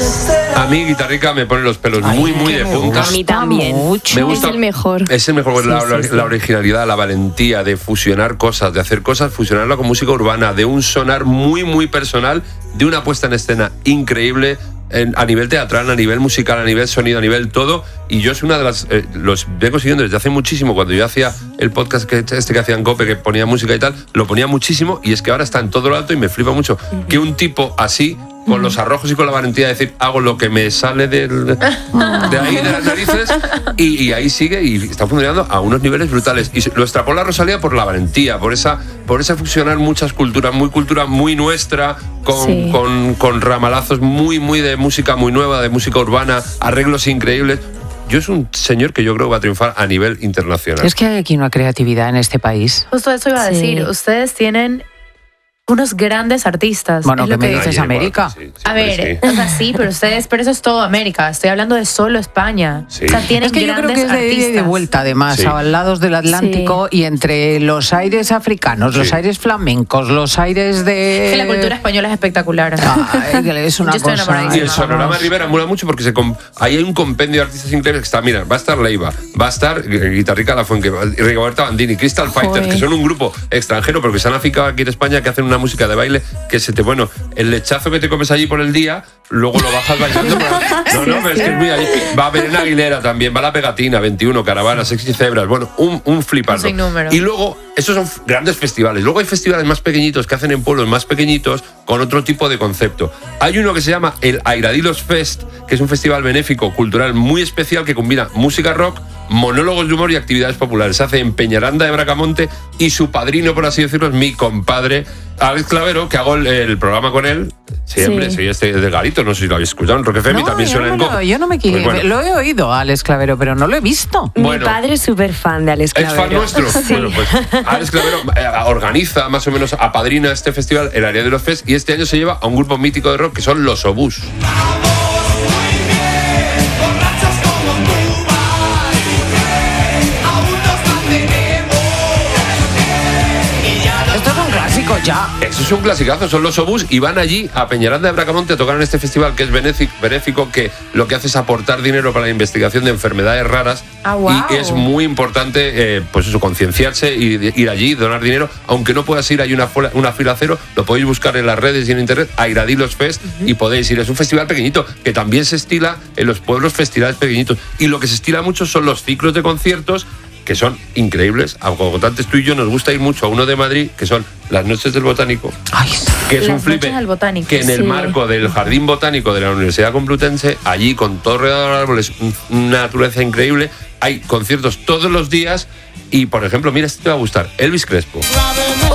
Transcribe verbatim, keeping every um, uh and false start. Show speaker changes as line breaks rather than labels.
A mí Guitarrica me pone los pelos Ay, muy, muy de punta.
A mí también.
Mucho. Me gusta,
es el mejor.
Es el mejor.
Sí,
la,
sí, sí.
la originalidad, la valentía de fusionar cosas, de hacer cosas, fusionarla con música urbana, de un sonar muy, muy personal, de una puesta en escena increíble. En, a nivel teatral, a nivel musical, a nivel sonido, a nivel todo. Y yo soy una de las... Eh, los vengo siguiendo desde hace muchísimo. Cuando yo hacía el podcast que este que hacía en COPE, que ponía música y tal, lo ponía muchísimo. Y es que ahora está en todo lo alto y me flipa mucho que un tipo así, con los arrojos y con la valentía de decir, hago lo que me sale del, de ahí, de las narices, y, y ahí sigue y está funcionando a unos niveles brutales. Y lo extrapola Rosalía por la valentía, por esa, por esa fusionar muchas culturas, muy cultura muy nuestra, con, sí. con, con ramalazos muy, muy de música muy nueva, de música urbana, arreglos increíbles. Yo es un señor que yo creo que va a triunfar a nivel internacional.
Es que hay aquí una creatividad en este país.
Justo eso iba a decir. Sí. Ustedes tienen unos grandes artistas.
Bueno,
es
¿qué
lo
me
que
dices, América?
Sí, sí,
a ver,
sí.
o sea, sí, pero ustedes, pero eso es todo América. Estoy hablando de solo España.
Sí.
O sea, tienen
es que yo creo que es de ida y de vuelta, además,
sí.
a lados del Atlántico, sí. y entre los aires africanos, sí. los aires flamencos, los aires de...
Es que la cultura española es espectacular.
Ay, es una
yo
cosa...
Y el Sonorama Rivera mola mucho porque se comp- ahí hay un compendio de artistas increíbles que está, mira, va a estar Leiva, va a estar Guitarrica Lafuente, Rigoberta Bandini, Crystal Fighters, que son un grupo extranjero pero que se han aficado aquí en España, que hacen una música de baile que se te, bueno, el lechazo que te comes allí por el día, luego lo bajas bailando por ahí. No, no, pero es que es muy allí. Va Belén Aguilera también, va La Pegatina, veintiuno, Caravana, Sexy Cebras, bueno, un, un flipardo.
Un
y luego, esos son grandes festivales. Luego hay festivales más pequeñitos que hacen en pueblos más pequeñitos con otro tipo de concepto. Hay uno que se llama el Airadilos Fest, que es un festival benéfico, cultural muy especial que combina música rock, monólogos de humor y actividades populares. Se hace en Peñaranda de Bracamonte y su padrino, por así decirlo, es mi compadre Alex Clavero, que hago el, el programa con él siempre. Sí. Soy este de Garito, no sé si lo habéis escuchado en Rock F M,
no,
también suena en
no,
COPE.
Yo no me quiero, pues bueno. Lo he oído a Alex Clavero, pero no lo he visto.
Mi
bueno,
padre es súper fan de Alex Clavero.
¿Es fan nuestro?
Sí.
Bueno, pues Alex Clavero eh, organiza, más o menos, apadrina este festival, el Área de los Fest, y este año se lleva a un grupo mítico de rock que son Los Obús.
Ya.
Eso es un clasicazo, son Los Obús y van allí a Peñaranda de Bracamonte a tocar en este festival que es benéfico, benéfico que lo que hace es aportar dinero para la investigación de enfermedades raras.
Ah, wow.
Y es muy importante, eh, pues eso, concienciarse y ir allí, donar dinero, aunque no puedas ir, hay una, una fila cero, lo podéis buscar en las redes y en internet, Airadilos Fest, uh-huh. y podéis ir. Es un festival pequeñito que también se estila en los pueblos, festivales pequeñitos, y lo que se estila mucho son los ciclos de conciertos que son increíbles, agotantes. Tú y yo nos gusta ir mucho a uno de Madrid, que son las Noches del Botánico.
Ay,
que es
las
un flipe, que en el sí. marco del Jardín Botánico de la Universidad Complutense, allí con todo rodeado de árboles, una naturaleza increíble, hay conciertos todos los días y, por ejemplo, mira, este te va a gustar, Elvis Crespo.